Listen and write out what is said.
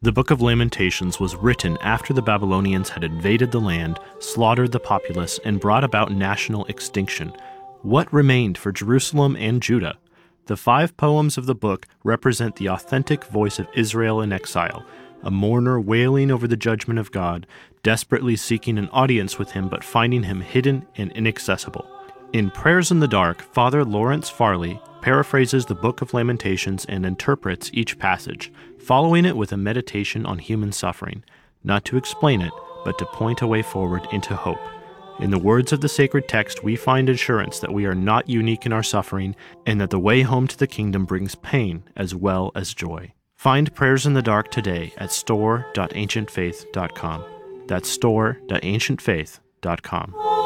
The Book of Lamentations was written after the Babylonians had invaded the land, slaughtered the populace, and brought about national extinction. What remained for Jerusalem and Judah? The 5 poems of the book represent the authentic voice of Israel in exile, a mourner wailing over the judgment of God, desperately seeking an audience with him but finding him hidden and inaccessible. In Prayers in the Dark, Father Lawrence Farley paraphrases the Book of Lamentations and interprets each passage, following it with a meditation on human suffering, not to explain it, but to point a way forward into hope. In the words of the sacred text, we find assurance that we are not unique in our suffering and that the way home to the kingdom brings pain as well as joy. Find Prayers in the Dark today at store.ancientfaith.com. That's store.ancientfaith.com.